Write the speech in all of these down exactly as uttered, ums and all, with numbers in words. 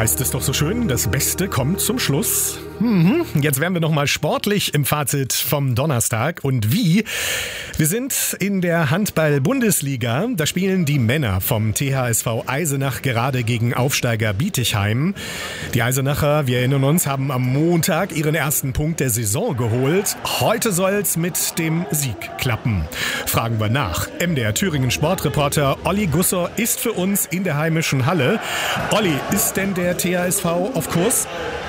heißt es doch so schön, das Beste kommt zum Schluss. Mhm. Jetzt wären wir nochmal sportlich im Fazit vom Donnerstag. Und wie? Wir sind in der Handball-Bundesliga. Da spielen die Männer vom T H S V Eisenach gerade gegen Aufsteiger Bietigheim. Die Eisenacher, wir erinnern uns, haben am Montag ihren ersten Punkt der Saison geholt. Heute soll's mit dem Sieg klappen. Fragen wir nach. M D R Thüringen Sportreporter Olli Gusser ist für uns in der heimischen Halle. Olli, ist denn der T H S V auf Kurs?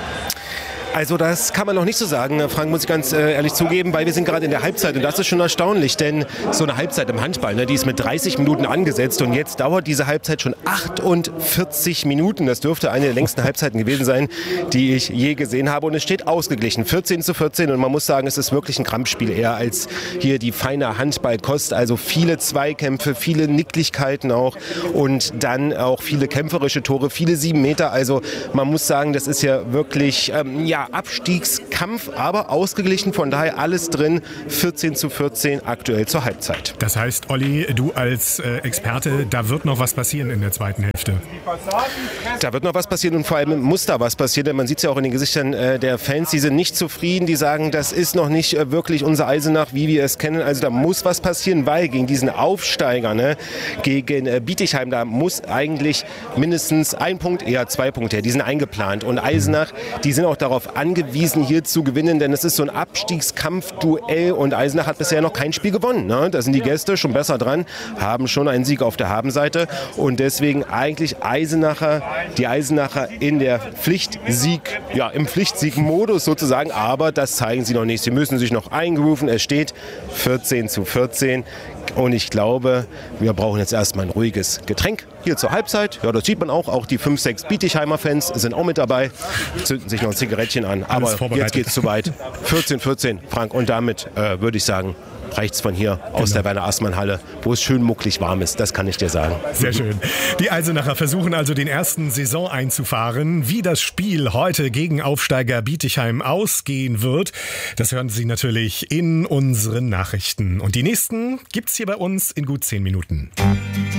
Also das kann man noch nicht so sagen, Frank, muss ich ganz äh, ehrlich zugeben, weil wir sind gerade in der Halbzeit und das ist schon erstaunlich, denn so eine Halbzeit im Handball, ne, die ist mit dreißig Minuten angesetzt und jetzt dauert diese Halbzeit schon achtundvierzig Minuten. Das dürfte eine der längsten Halbzeiten gewesen sein, die ich je gesehen habe und es steht ausgeglichen, vierzehn zu vierzehn und man muss sagen, es ist wirklich ein Krampfspiel eher als hier die feine Handballkost, also viele Zweikämpfe, viele Nicklichkeiten auch und dann auch viele kämpferische Tore, viele sieben Meter, also man muss sagen, das ist ja wirklich, ähm, ja, Abstiegskampf, aber ausgeglichen, von daher alles drin, vierzehn zu vierzehn aktuell zur Halbzeit. Das heißt, Olli, du als äh, Experte, da wird noch was passieren in der zweiten Hälfte. Da wird noch was passieren und vor allem muss da was passieren, denn man sieht es ja auch in den Gesichtern äh, der Fans, die sind nicht zufrieden, die sagen, das ist noch nicht äh, wirklich unser Eisenach, wie wir es kennen, also da muss was passieren, weil gegen diesen Aufsteiger, ne, gegen äh, Bietigheim, da muss eigentlich mindestens ein Punkt, eher zwei Punkte her, die sind eingeplant und Eisenach, die sind auch darauf angewiesen, hier zu gewinnen, denn es ist so ein Abstiegskampfduell und Eisenach hat bisher noch kein Spiel gewonnen. Ne? Da sind die Gäste schon besser dran, haben schon einen Sieg auf der Habenseite und deswegen eigentlich Eisenacher, die Eisenacher in der Pflichtsieg, ja im Pflichtsieg-Modus sozusagen, aber das zeigen sie noch nicht. Sie müssen sich noch eingerufen, es steht vierzehn zu vierzehn. Und ich glaube, wir brauchen jetzt erstmal ein ruhiges Getränk hier zur Halbzeit. Ja, das sieht man auch. Auch die fünf, sechs Bietigheimer Fans sind auch mit dabei. Zünden sich noch ein Zigarettchen an. Aber jetzt geht es zu weit. vierzehn vierzehn, Frank. Und damit äh, würde ich sagen, reicht's von hier aus genau. der Werner-Aßmann-Halle, wo es schön mucklig warm ist. Das kann ich dir sagen. Sehr schön. Die Eisenacher versuchen also den ersten Saison einzufahren. Wie das Spiel heute gegen Aufsteiger Bietigheim ausgehen wird, das hören Sie natürlich in unseren Nachrichten. Und die nächsten gibt's hier bei uns in gut zehn Minuten.